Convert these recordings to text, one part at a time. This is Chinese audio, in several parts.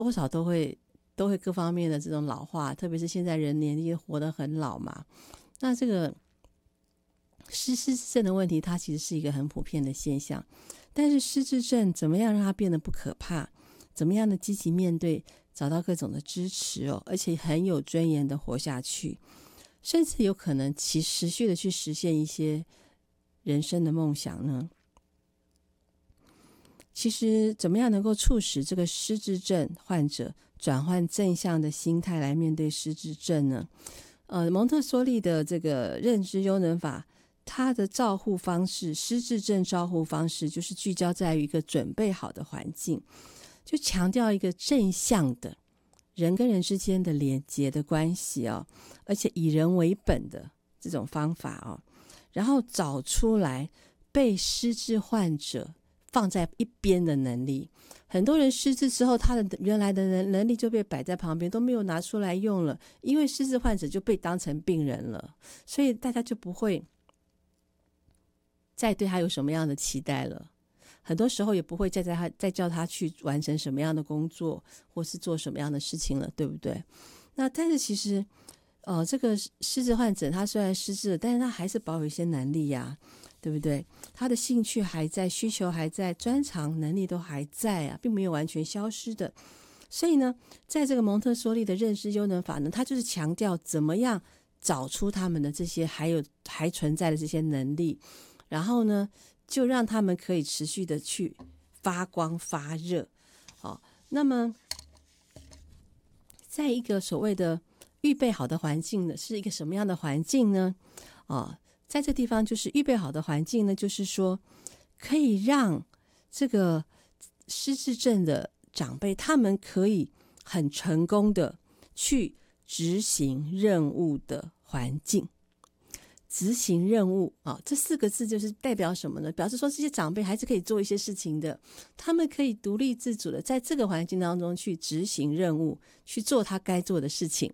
多少都会各方面的这种老化，特别是现在人年纪活得很老嘛。那这个失智症的问题，它其实是一个很普遍的现象。但是失智症怎么样让它变得不可怕？怎么样的积极面对，找到各种的支持而且很有尊严的活下去，甚至有可能持续的去实现一些人生的梦想呢？其实怎么样能够促使这个失智症患者转换正向的心态来面对失智症呢？蒙特梭利的这个认知优能法，它的照护方式，失智症照护方式就是聚焦在于一个准备好的环境，就强调一个正向的人跟人之间的连结的关系而且以人为本的这种方法然后找出来被失智患者放在一边的能力。很多人失智之后，他的原来的能力就被摆在旁边，都没有拿出来用了，因为失智患者就被当成病人了，所以大家就不会再对他有什么样的期待了。很多时候也不会再叫他去完成什么样的工作，或是做什么样的事情了，对不对？那但是其实这个失智患者他虽然失智了，但是他还是保有一些能力呀，对不对？他的兴趣还在，需求还在，专长能力都还在并没有完全消失的。所以呢，在这个蒙特梭利的认知优能法呢，他就是强调怎么样找出他们的这些还存在的这些能力，然后呢就让他们可以持续的去发光发热。那么在一个所谓的预备好的环境呢，是一个什么样的环境呢？在这地方就是预备好的环境呢，就是说可以让这个失智症的长辈他们可以很成功的去执行任务的环境。执行任务这4个字就是代表什么呢？表示说这些长辈还是可以做一些事情的，他们可以独立自主的在这个环境当中去执行任务，去做他该做的事情。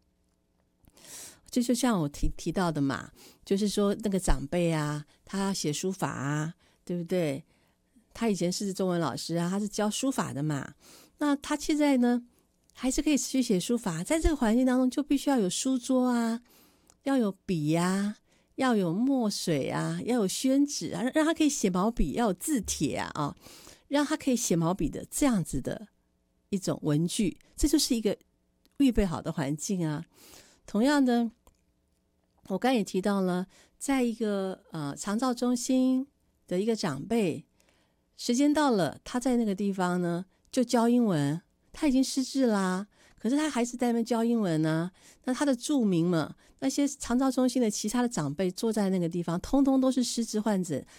就像我提到的嘛，就是说那个长辈他写书法对不对？他以前是中文老师他是教书法的嘛，那他现在呢还是可以持续写书法，在这个环境当中就必须要有书桌要有笔要有墨水要有宣纸让他可以写毛笔，要有字帖让他可以写毛笔的这样子的一种文具，这就是一个预备好的环境同样的，我刚才也提到了，在一个长照中心的一个长辈，时间到了，他在那个地方呢就教英文，他已经失智啦，可是他还是在那边教英文那他的住民们，那些长照中心的其他的长辈坐在那个地方，通通都是失智患者，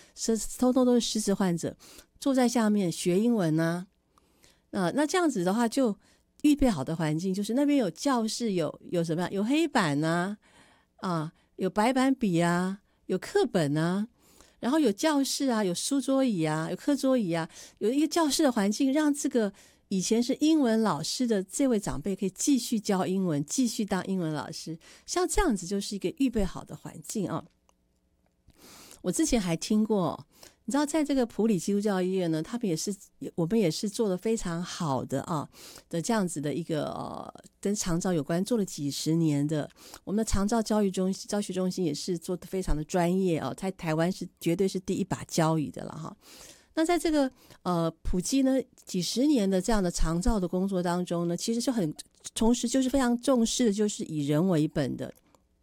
坐在下面学英文那这样子的话，就预备好的环境就是那边有教室，有什么样？有黑板有白板笔有课本然后有教室有书桌椅有课桌椅有一个教室的环境，让这个以前是英文老师的这位长辈可以继续教英文，继续当英文老师。像这样子就是一个预备好的环境我之前还听过，你知道在这个普里基督教医院呢，我们也是做得非常好的这样子的一个跟长照有关，做了几十年的。我们的长照教学中心也是做得非常的专业在台湾是绝对是第一把交椅的了那在这个普及呢几十年的这样的长照的工作当中呢，其实是同时就是非常重视的就是以人为本的。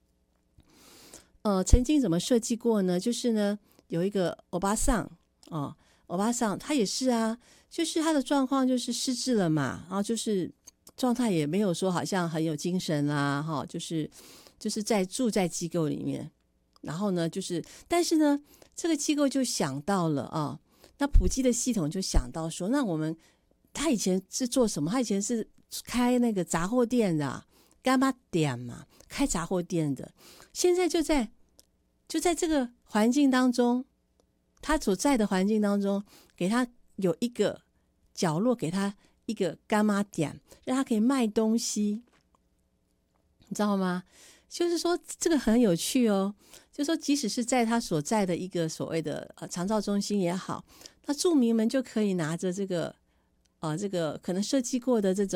曾经怎么设计过呢？就是呢有一个欧巴桑他也是就是他的状况就是失智了嘛，然后就是状态也没有说好像很有精神就是住在机构里面，然后呢但是呢这个机构就想到了那普及的系统就想到说，那他以前是做什么？他以前是开那个杂货店的干妈店嘛，开杂货店的，现在就在这个环境当中，他所在的环境当中，给他有一个角落，给他一个干妈店，让他可以卖东西，你知道吗？就是说这个很有趣就是说即使是在他所在的一个所谓的长照中心也好，那住民们就可以拿着这个可能设计过的这种